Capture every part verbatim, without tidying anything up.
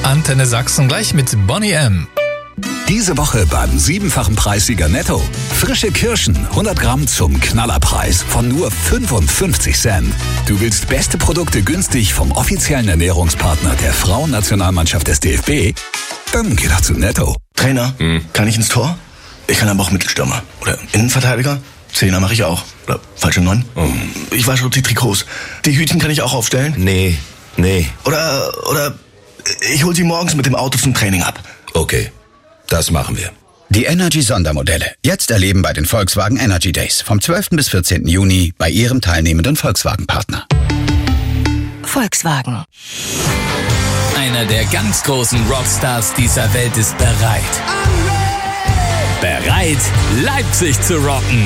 Antenne Sachsen gleich mit Bonnie M. Diese Woche beim siebenfachen Preissieger Netto. Frische Kirschen, hundert Gramm zum Knallerpreis von nur fünfundfünfzig Cent. Du willst beste Produkte günstig vom offiziellen Ernährungspartner der Frauennationalmannschaft des D F B? Dann geh doch zu Netto. Trainer, hm. kann ich ins Tor? Ich kann aber auch Mittelstürmer. Oder Innenverteidiger? Zehner mache ich auch. Oder falsche Neun? Oh. Ich wasche die Trikots. Die Hütchen kann ich auch aufstellen? Nee, nee. Oder, oder ich hol sie morgens mit dem Auto zum Training ab. Okay, das machen wir. Die Energy-Sondermodelle. Jetzt erleben bei den Volkswagen Energy Days. Vom zwölften bis vierzehnten Juni bei Ihrem teilnehmenden Volkswagen-Partner. Volkswagen. Einer der ganz großen Rockstars dieser Welt ist bereit. Bereit, Leipzig zu rocken.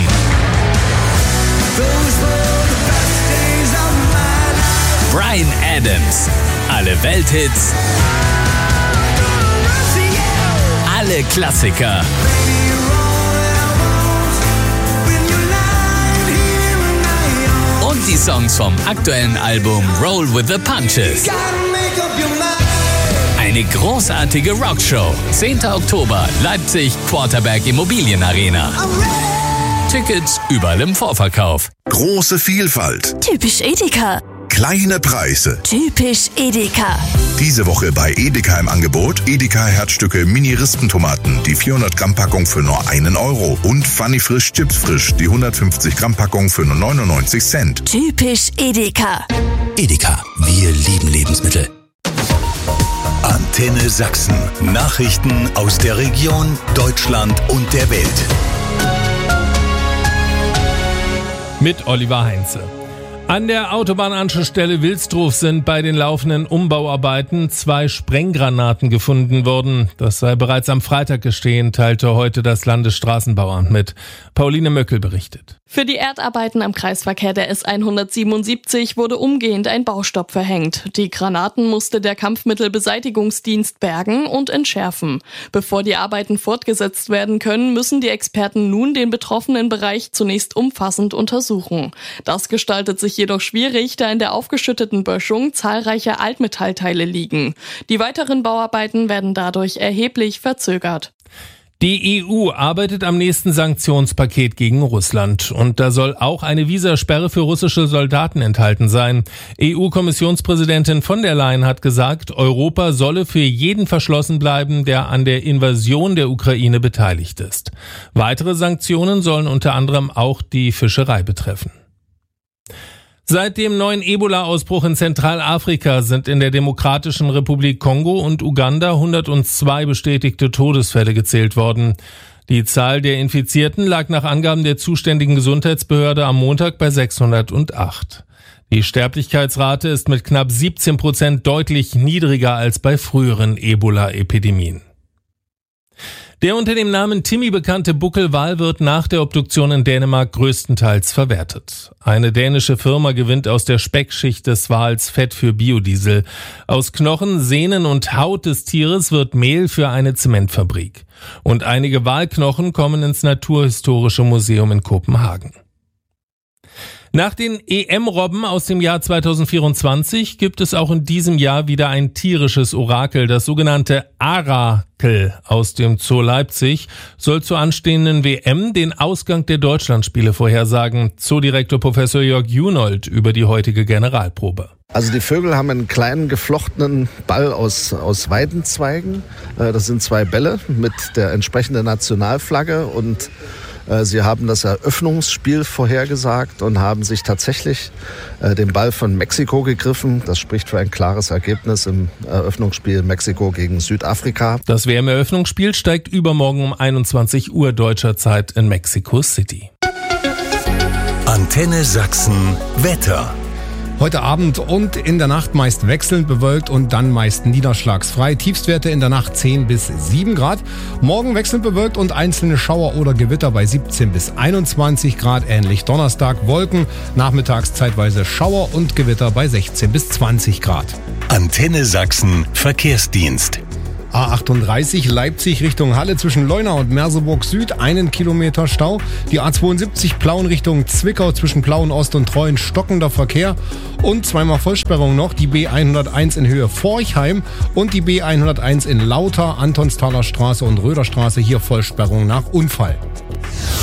Bryan Adams. Alle Welthits. Alle Klassiker. Und die Songs vom aktuellen Album Roll with the Punches. Eine großartige Rockshow. zehnten Oktober, Leipzig, Quarterberg Immobilienarena. Tickets überall im Vorverkauf. Große Vielfalt. Typisch Edeka. Kleine Preise. Typisch Edeka. Diese Woche bei Edeka im Angebot Edeka Herzstücke Mini-Rispentomaten, die vierhundert Gramm Packung für nur einen Euro und Funny Frisch Chips Frisch, die hundertfünfzig Gramm Packung für nur neunundneunzig Cent. Typisch Edeka. Edeka, wir lieben Lebensmittel. Antenne Sachsen. Nachrichten aus der Region, Deutschland und der Welt. Mit Oliver Heinze. An der Autobahnanschlussstelle Wilsdruf sind bei den laufenden Umbauarbeiten zwei Sprenggranaten gefunden worden. Das sei bereits am Freitag geschehen, teilte heute das Landesstraßenbauamt mit. Pauline Möckel berichtet. Für die Erdarbeiten am Kreisverkehr der S hundertsiebenundsiebzig wurde umgehend ein Baustopp verhängt. Die Granaten musste der Kampfmittelbeseitigungsdienst bergen und entschärfen. Bevor die Arbeiten fortgesetzt werden können, müssen die Experten nun den betroffenen Bereich zunächst umfassend untersuchen. Das gestaltet sich jedoch schwierig, da in der aufgeschütteten Böschung zahlreiche Altmetallteile liegen. Die weiteren Bauarbeiten werden dadurch erheblich verzögert. Die E U arbeitet am nächsten Sanktionspaket gegen Russland und da soll auch eine Visasperre für russische Soldaten enthalten sein. E U-Kommissionspräsidentin von der Leyen hat gesagt, Europa solle für jeden verschlossen bleiben, der an der Invasion der Ukraine beteiligt ist. Weitere Sanktionen sollen unter anderem auch die Fischerei betreffen. Seit dem neuen Ebola-Ausbruch in Zentralafrika sind in der Demokratischen Republik Kongo und Uganda hundertzwei bestätigte Todesfälle gezählt worden. Die Zahl der Infizierten lag nach Angaben der zuständigen Gesundheitsbehörde am Montag bei sechshundertacht. Die Sterblichkeitsrate ist mit knapp siebzehn Prozent deutlich niedriger als bei früheren Ebola-Epidemien. Der unter dem Namen Timmy bekannte Buckelwal wird nach der Obduktion in Dänemark größtenteils verwertet. Eine dänische Firma gewinnt aus der Speckschicht des Wals Fett für Biodiesel. Aus Knochen, Sehnen und Haut des Tieres wird Mehl für eine Zementfabrik. Und einige Walknochen kommen ins Naturhistorische Museum in Kopenhagen. Nach den E M-Robben aus dem Jahr zweitausendvierundzwanzig gibt es auch in diesem Jahr wieder ein tierisches Orakel. Das sogenannte Arakel aus dem Zoo Leipzig soll zur anstehenden W M den Ausgang der Deutschlandspiele vorhersagen. Zoodirektor Professor Jörg Junold über die heutige Generalprobe. Also die Vögel haben einen kleinen geflochtenen Ball aus, aus Weidenzweigen. Das sind zwei Bälle mit der entsprechenden Nationalflagge und sie haben das Eröffnungsspiel vorhergesagt und haben sich tatsächlich äh, den Ball von Mexiko gegriffen. Das spricht für ein klares Ergebnis im Eröffnungsspiel Mexiko gegen Südafrika. Das W M-Eröffnungsspiel steigt übermorgen um einundzwanzig Uhr deutscher Zeit in Mexico City. Antenne Sachsen Wetter. Heute Abend und in der Nacht meist wechselnd bewölkt und dann meist niederschlagsfrei. Tiefstwerte in der Nacht zehn bis sieben Grad. Morgen wechselnd bewölkt und einzelne Schauer oder Gewitter bei siebzehn bis einundzwanzig Grad. Ähnlich Donnerstag Wolken, nachmittags zeitweise Schauer und Gewitter bei sechzehn bis zwanzig Grad. Antenne Sachsen Verkehrsdienst. A achtunddreißig Leipzig Richtung Halle zwischen Leuna und Merseburg Süd, einen Kilometer Stau. Die A zweiundsiebzig Plauen Richtung Zwickau zwischen Plauen Ost und Treuen, stockender Verkehr. Und zweimal Vollsperrung noch, die B hunderteins in Höhe Forchheim und die B hunderteins in Lauter, Antonsthaler Straße und Röderstraße, hier Vollsperrung nach Unfall.